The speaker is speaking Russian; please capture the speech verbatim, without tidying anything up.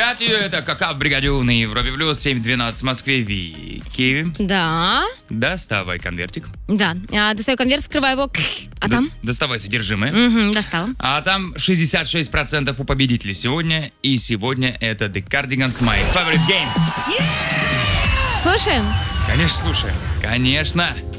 Привет, это Какав Бригадю на Европе Плюс, семь двенадцать в Москве. Вики. Да. Доставай конвертик. Да. А, достаю конверт, скрываю его. А Д- там? Доставай содержимое. Угу, достала. А там шестьдесят шесть процентов у победителей сегодня. И сегодня это The Cardigans, My Favorite Game. Слушаем. Конечно, слушаем. Конечно.